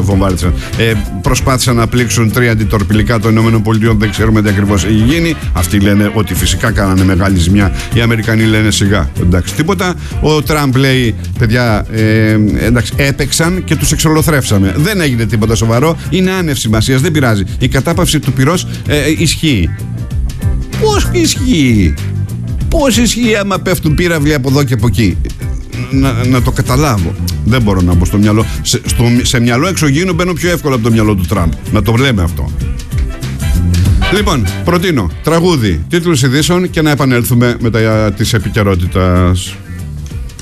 βομβάρδισαν. Προσπάθησαν να πλήξουν 3 αντιτορπιλικά των ΗΠΑ, δεν ξέρουμε τι ακριβώς έχει γίνει. Αυτοί λένε ότι φυσικά κάνανε μεγάλη ζημιά. Οι Αμερικανοί λένε σιγά. Εντάξει, τίποτα. Ο Τραμπ λέει, παιδιά, εντάξει, έπαιξαν και τους εξολοθρεύσαμε. Δεν έγινε τίποτα σοβαρό. Είναι άνευ σημασίας, δεν πειράζει. Η κατάπαυση του πυρός ισχύει. Πώς ισχύει? Πώς ισχύει άμα πέφτουν πύραυλοι από εδώ και από εκεί? Να το καταλάβω. Δεν μπορώ να μπω στο μυαλό. Σε μυαλό εξωγήινο μπαίνω πιο εύκολα από το μυαλό του Τραμπ. Να το λέμε αυτό. Λοιπόν, προτείνω τραγούδι, τίτλους ειδήσεων και να επανέλθουμε μετά της επικαιρότητας.